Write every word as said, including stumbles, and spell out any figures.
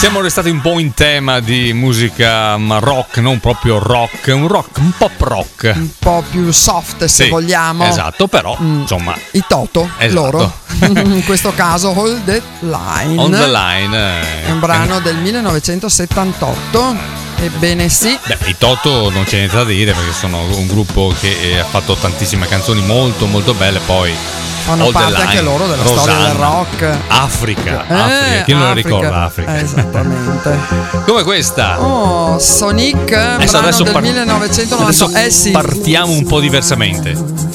Siamo restati un po' in tema di musica rock, non proprio rock, un rock, un pop rock. Un po' più soft, se sì, vogliamo. Esatto, però, mm. insomma. I Toto, esatto. loro. In questo caso Hold the Line. On the Line. È un brano del millenovecentosettantotto. Ebbene sì. Beh, i Toto non c'è niente da dire perché sono un gruppo che ha fatto tantissime canzoni molto molto belle, poi fanno parte anche loro della Rosanna, storia del rock. Africa, eh, Africa. Chi non la Africa. ricorda Africa? Eh, esattamente. Come questa? Oh, Sonic, adesso, brano adesso del par- millenovecentonovanta. Adesso eh sì. partiamo un po' diversamente.